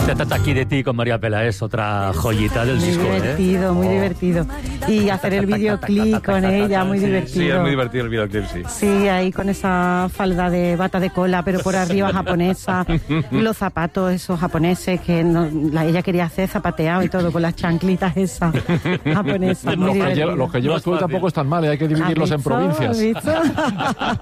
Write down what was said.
Aquí de ti con María Peláez, otra joyita del disco. Muy divertido. Y hacer el videoclip con ella, muy divertido. Sí, es muy divertido el videoclip, sí. Sí, ahí con esa falda de bata de cola, pero por arriba japonesa. Los zapatos esos japoneses que ella quería hacer zapateado y todo, con las chanclitas esas japonesas. Los que llevas tú tampoco están mal, hay que dividirlos en provincias.